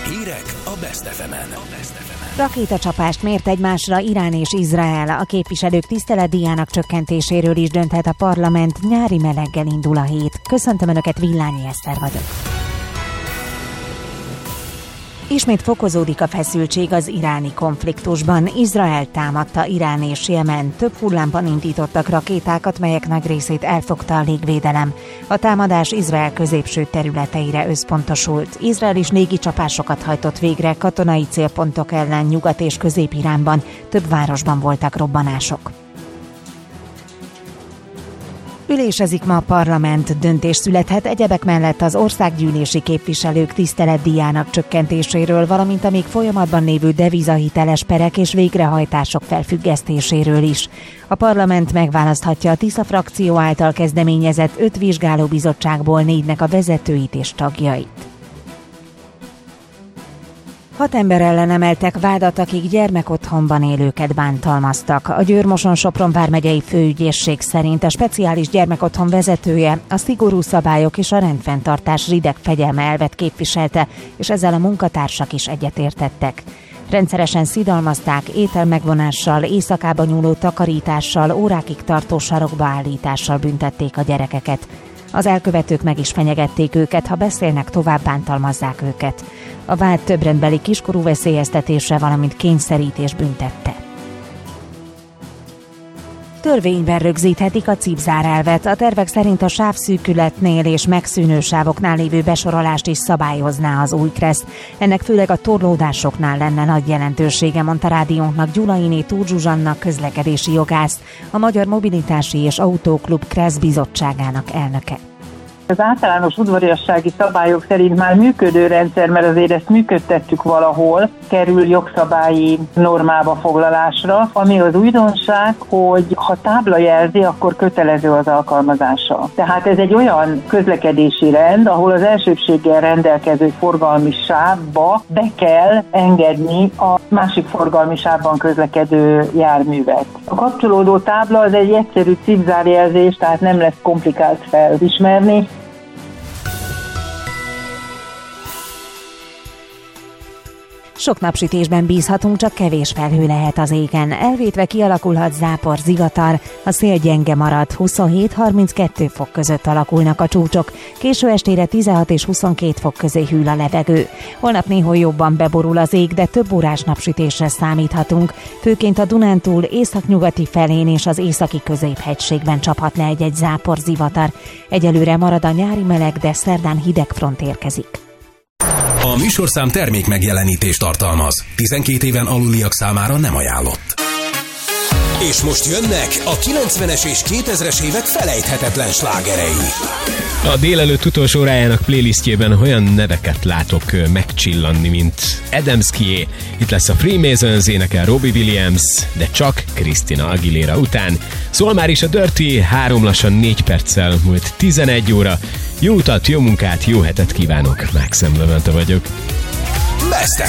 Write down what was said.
Hírek a Best FM-en. Rakétacsapást mért egymásra Irán és Izrael. A képviselők tiszteletdíjának csökkentéséről is dönthet a parlament, nyári meleggel indul a hét. Köszöntöm Önöket, Villányi Eszter vagyok. Ismét fokozódik a feszültség az iráni konfliktusban. Izrael támadta Irán és Jemen. Több hullámban indítottak rakétákat, melyek nagy részét elfogta a légvédelem. A támadás Izrael középső területeire összpontosult. Izrael is légicsapásokat hajtott végre katonai célpontok ellen Nyugat- és Közép-Iránban. Több városban voltak robbanások. Ülésezik ma a parlament, döntés születhet egyebek mellett az országgyűlési képviselők tiszteletdíjának csökkentéséről, valamint a még folyamatban lévő devizahiteles perek és végrehajtások felfüggesztéséről is. A parlament megválaszthatja a Tisza frakció által kezdeményezett 5 vizsgálóbizottságból 4-nek a vezetőit és tagjait. 6 ember ellen emeltek vádat, akik gyermekotthonban élőket bántalmaztak. A Győr-Moson-Sopron vármegyei főügyészség szerint a speciális gyermekotthon vezetője a szigorú szabályok és a rendfenntartás rideg fegyelme elvet képviselte, és ezzel a munkatársak is egyetértettek. Rendszeresen szidalmazták, ételmegvonással, éjszakába nyúló takarítással, órákig tartó sarokba állítással büntették a gyerekeket. Az elkövetők meg is fenyegették őket, ha beszélnek, tovább bántalmazzák őket. A vád többrendbeli kiskorú veszélyeztetésre, valamint kényszerítés büntette. Törvényben rögzíthetik a cipzárelvet. A tervek szerint a sávszűkületnél és megszűnő sávoknál lévő besorolást is szabályozná az új KRESZ. Ennek főleg a torlódásoknál lenne nagy jelentősége, mondta rádiónknak Gyulainé Tóth Zsuzsanna, közlekedési jogász, a Magyar Mobilitási és Autóklub KRESZ bizottságának elnöke. Az általános udvariassági szabályok szerint már működő rendszer, mert azért ezt működtettük valahol, kerül jogszabályi normába foglalásra, ami az újdonság, hogy ha tábla jelzi, akkor kötelező az alkalmazása. Tehát ez egy olyan közlekedési rend, ahol az elsőbséggel rendelkező forgalmi sávba be kell engedni a másik forgalmi sávban közlekedő járművet. A kapcsolódó tábla az egy egyszerű cipzárjelzés, tehát nem lesz komplikált felismerni. Sok napsütésben bízhatunk, csak kevés felhő lehet az égen. Elvétve kialakulhat zápor, zivatar, a szél gyenge marad, 27-32 fok között alakulnak a csúcsok, késő estére 16 és 22 fok közé hűl a levegő. Holnap néhol jobban beborul az ég, de több órás napsütésre számíthatunk, főként a Dunántúl északnyugati felén és az északi középhegységben csaphat le egy-egy zápor, zivatar. Egyelőre marad a nyári meleg, de szerdán hideg front érkezik. A műsorszám termék megjelenítést tartalmaz. 12 éven aluliak számára nem ajánlott. És most jönnek a 90-es és 2000-es évek felejthetetlen slágerei. A délelőtt utolsó órájának playlistjében olyan neveket látok megcsillanni, mint Adamskié. Itt lesz a Freemasons, énekel Robbie Williams, de csak Christina Aguilera után. Szól már is a Dirty, 3 lassan 4 perccel múlt 11 óra. Jó utat, jó munkát, jó hetet kívánok. Maxim Levente vagyok. Best